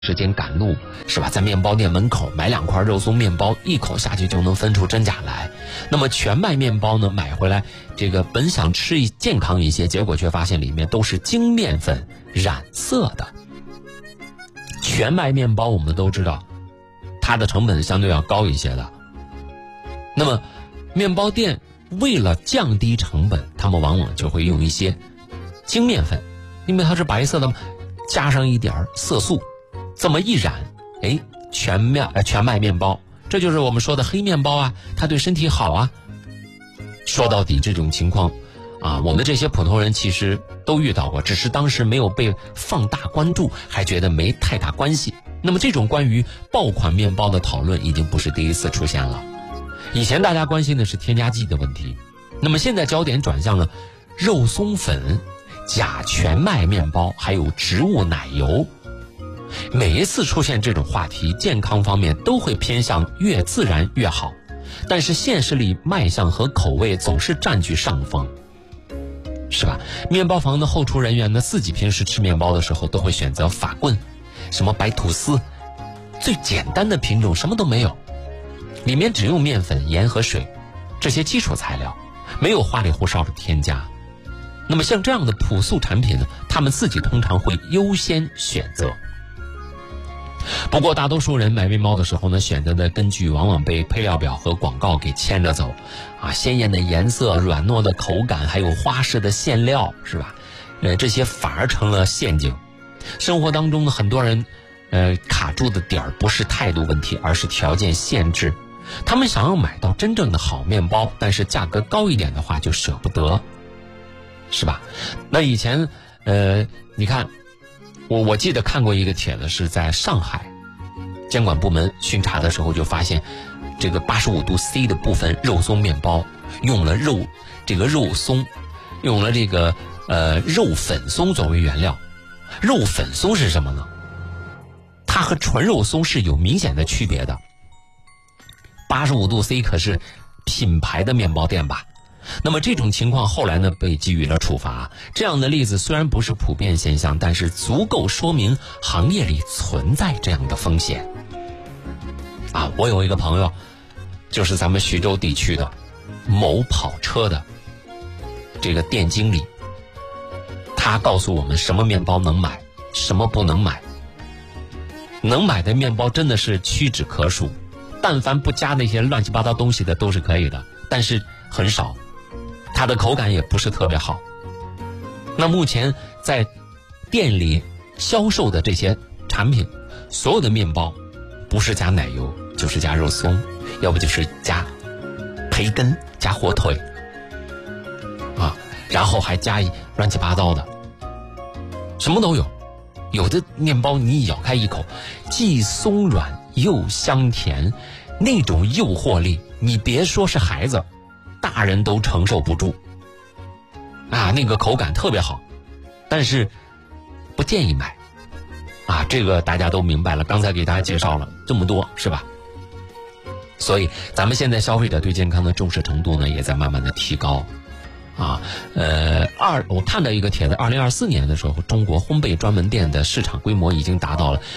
时间赶路是吧，在面包店门口买2块肉松面包，一口下去就能分出真假来。那么全麦面包呢，买回来这个本想吃健康一些，结果却发现里面都是精面粉染色的。全麦面包我们都知道它的成本相对要高一些的，那么面包店为了降低成本，他们往往就会用一些精面粉，因为它是白色的嘛，加上一点色素，这么一染，全麦面包，这就是我们说的黑面包啊，它对身体好啊。说到底这种情况啊，我们这些普通人其实都遇到过，只是当时没有被放大关注，还觉得没太大关系。那么这种关于爆款面包的讨论已经不是第一次出现了，以前大家关心的是添加剂的问题，那么现在焦点转向了肉松粉、假全麦面包还有植物奶油。每一次出现这种话题，健康方面都会偏向越自然越好，但是现实里卖相和口味总是占据上风，是吧？面包房的后厨人员呢，自己平时吃面包的时候都会选择法棍，什么白吐司，最简单的品种什么都没有，里面只用面粉、盐和水这些基础材料，没有花里胡哨的添加。那么像这样的朴素产品呢，他们自己通常会优先选择。不过大多数人买面包的时候呢，选择的根据往往被配料表和广告给牵着走啊，鲜艳的颜色、软糯的口感，还有花式的馅料，是吧？这些反而成了陷阱。生活当中呢，很多人卡住的点儿不是态度问题，而是条件限制。他们想要买到真正的好面包，但是价格高一点的话就舍不得，是吧？那以前你看我记得看过一个帖子，是在上海监管部门巡查的时候就发现，这个85度 C 的部分肉松面包用了肉松，用了这个肉粉松作为原料。肉粉松是什么呢？它和纯肉松是有明显的区别的。85度 C 可是品牌的面包店吧？那么这种情况后来呢被给予了处罚。这样的例子虽然不是普遍现象，但是足够说明行业里存在这样的风险啊。我有一个朋友，就是咱们徐州地区的某跑车的这个店经理，他告诉我们什么面包能买，什么不能买。能买的面包真的是屈指可数，但凡不加那些乱七八糟东西的都是可以的，但是很少，它的口感也不是特别好。那目前在店里销售的这些产品，所有的面包不是加奶油就是加肉松，要不就是加培根、加火腿啊，然后还加乱七八糟的，什么都有。有的面包你咬开一口，既松软又香甜，那种诱惑力，你别说是孩子，大人都承受不住啊！那个口感特别好，但是不建议买啊！这个大家都明白了，刚才给大家介绍了这么多，是吧？所以咱们现在消费者对健康的重视程度呢，也在慢慢的提高啊。我看到一个帖子，2024年的时候，中国烘焙专门店的市场规模已经达到了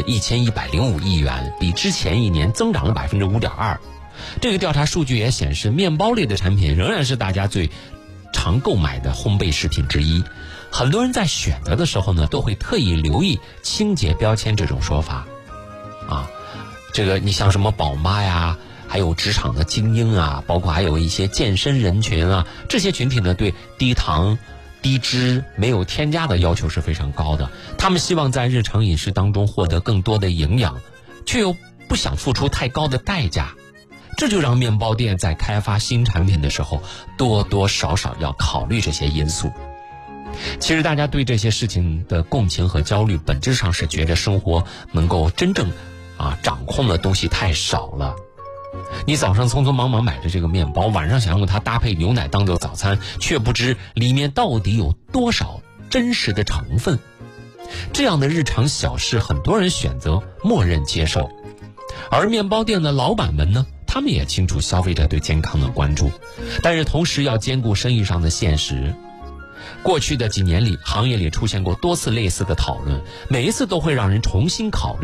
1105亿元，比之前一年增长了5.2%。这个调查数据也显示，面包类的产品仍然是大家最常购买的烘焙食品之一。很多人在选择的时候呢，都会特意留意清洁标签这种说法啊。这个你像什么宝妈呀，还有职场的精英啊，包括还有一些健身人群啊，这些群体呢，对低糖、低脂、没有添加的要求是非常高的。他们希望在日常饮食当中获得更多的营养，却又不想付出太高的代价。这就让面包店在开发新产品的时候，多多少少要考虑这些因素。其实大家对这些事情的共情和焦虑，本质上是觉得生活能够真正掌控的东西太少了。你早上匆匆忙忙买的这个面包，晚上想用它搭配牛奶当做早餐，却不知里面到底有多少真实的成分。这样的日常小事，很多人选择默认接受。而面包店的老板们呢，他们也清楚消费者对健康的关注，但是同时要兼顾生意上的现实。 过去的几年里，行业里出现过多次类似的讨论，每一次都会让人重新考虑